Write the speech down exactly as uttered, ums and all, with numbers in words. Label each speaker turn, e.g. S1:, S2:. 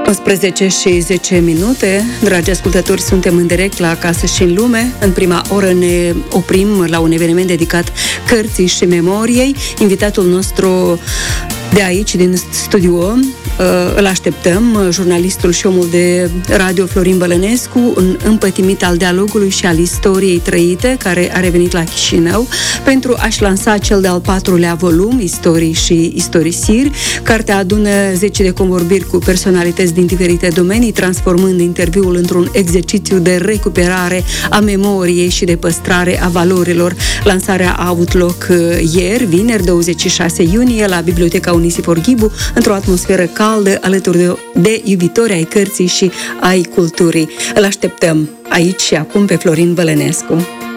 S1: unsprezece și zece minute. Dragi ascultători, suntem în direct la Acasă și în Lume. În prima oră ne oprim la un eveniment dedicat cărții și memoriei. Invitatul nostru de aici, din studio, îl așteptăm, jurnalistul și omul de radio Florin Bălănescu, un împătimit al dialogului și al istoriei trăite, care a revenit la Chișinău pentru a-și lansa cel de-al patrulea volum, Istorii și istorisiri. Cartea adună zece de convorbiri cu personalități din diferite domenii, transformând interviul într-un exercițiu de recuperare a memoriei și de păstrare a valorilor. Lansarea a avut loc ieri, vineri, douăzeci și șase iunie, la Biblioteca Unisifor Ghibu, într-o atmosferă caldă, alături de, de iubitori ai cărții și ai culturii. Îl așteptăm aici și acum pe Florin Bălănescu.